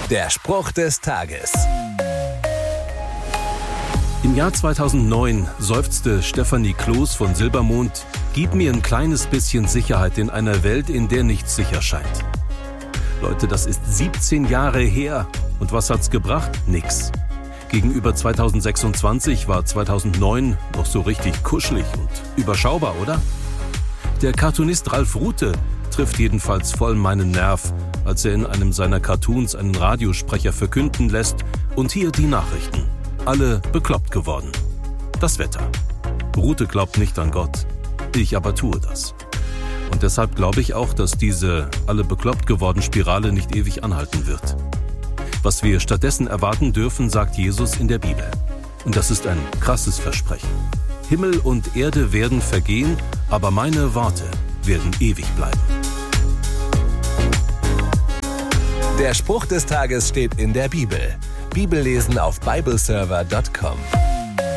Der Spruch des Tages. Im Jahr 2009 seufzte Stefanie Kloß von Silbermond: Gib mir ein kleines bisschen Sicherheit in einer Welt, in der nichts sicher scheint. Leute, das ist 17 Jahre her. Und was hat's gebracht? Nix. Gegenüber 2026 war 2009 noch so richtig kuschelig und überschaubar, oder? Der Cartoonist Ralf Rute trifft jedenfalls voll meinen Nerv, als er in einem seiner Cartoons einen Radiosprecher verkünden lässt: Und hier die Nachrichten. Alle bekloppt geworden. Das Wetter. Rute glaubt nicht an Gott. Ich aber tue das. Und deshalb glaube ich auch, dass diese alle bekloppt geworden Spirale nicht ewig anhalten wird. Was wir stattdessen erwarten dürfen, sagt Jesus in der Bibel. Und das ist ein krasses Versprechen. Himmel und Erde werden vergehen, aber meine Worte werden ewig bleiben. Der Spruch des Tages steht in der Bibel. Bibellesen auf bibleserver.com.